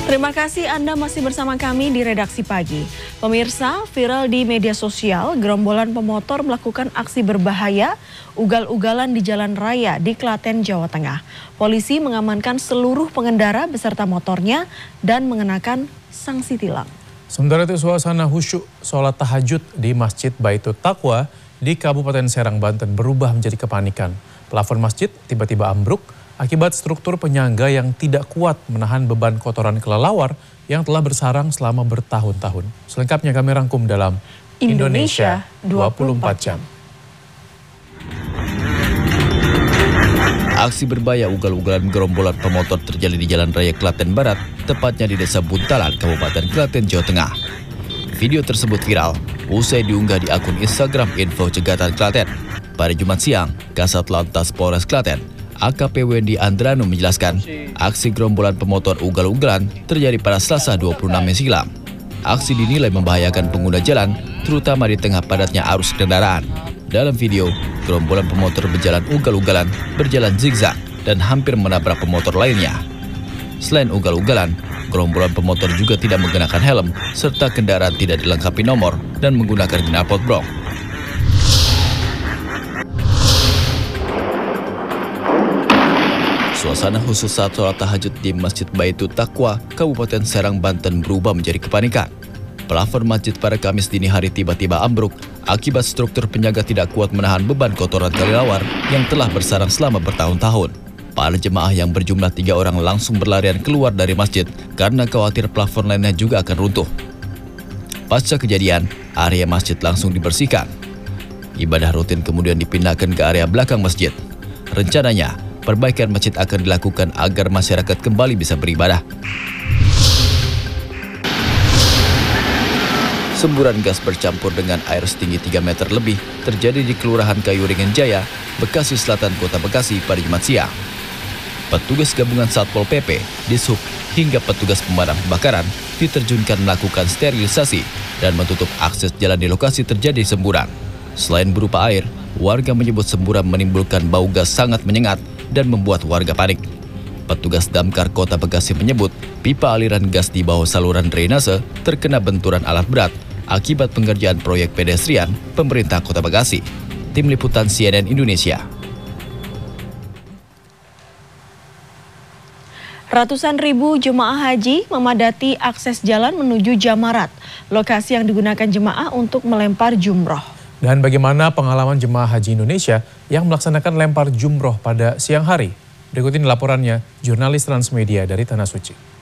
Terima kasih Anda masih bersama kami di Redaksi Pagi. Pemirsa, viral di media sosial, gerombolan pemotor melakukan aksi berbahaya ugal-ugalan di jalan raya di Klaten, Jawa Tengah. Polisi mengamankan seluruh pengendara beserta motornya dan mengenakan sanksi tilang. Sementara itu suasana khusyuk sholat tahajud di Masjid Baitul Taqwa di Kabupaten Serang, Banten berubah menjadi kepanikan. Plafon masjid tiba-tiba ambruk akibat struktur penyangga yang tidak kuat menahan beban kotoran kelelawar yang telah bersarang selama bertahun-tahun. Selengkapnya kami rangkum dalam Indonesia 24 Jam. Aksi berbahaya ugal-ugalan gerombolan pemotor terjadi di Jalan Raya Klaten Barat, tepatnya di Desa Buntalan, Kabupaten Klaten, Jawa Tengah. Video tersebut viral usai diunggah di akun Instagram Info Cegatan Klaten. Pada Jumat siang, Kasat Lantas Polres Klaten, AKP Wendy Andrano menjelaskan, aksi gerombolan pemotor ugal-ugalan terjadi pada Selasa 26 Mei silam. Aksi dinilai membahayakan pengguna jalan, terutama di tengah padatnya arus kendaraan. Dalam video, gerombolan pemotor berjalan ugal-ugalan, berjalan zigzag, dan hampir menabrak pemotor lainnya. Selain ugal-ugalan, gerombolan pemotor juga tidak mengenakan helm, serta kendaraan tidak dilengkapi nomor dan menggunakan knalpot brong. Suasana khusus saat sholat tahajud di Masjid Baitul Taqwa, Kabupaten Serang, Banten berubah menjadi kepanikan. Plafon masjid pada Kamis dini hari tiba-tiba ambruk akibat struktur penjaga tidak kuat menahan beban kotoran kelelawar yang telah bersarang selama bertahun-tahun. Para jemaah yang berjumlah 3 orang langsung berlarian keluar dari masjid karena khawatir plafon lainnya juga akan runtuh. Pasca kejadian, area masjid langsung dibersihkan. Ibadah rutin kemudian dipindahkan ke area belakang masjid. Rencananya, perbaikan masjid akan dilakukan agar masyarakat kembali bisa beribadah. Semburan gas bercampur dengan air setinggi 3 meter lebih terjadi di Kelurahan Kayuringin Jaya, Bekasi Selatan, Kota Bekasi pada Jumat siang. Petugas gabungan Satpol PP, Dishub, hingga petugas pemadam kebakaran diterjunkan melakukan sterilisasi dan menutup akses jalan di lokasi terjadi semburan. Selain berupa air, warga menyebut semburan menimbulkan bau gas sangat menyengat dan membuat warga panik. Petugas Damkar Kota Bekasi menyebut pipa aliran gas di bawah saluran drainase terkena benturan alat berat akibat pengerjaan proyek pedestrian pemerintah Kota Bekasi. Tim Liputan CNN Indonesia. Ratusan ribu jemaah haji memadati akses jalan menuju Jamarat, lokasi yang digunakan jemaah untuk melempar jumroh. Dan bagaimana pengalaman jemaah haji Indonesia yang melaksanakan lempar jumroh pada siang hari? Berikut ini laporannya jurnalis Transmedia dari Tanah Suci.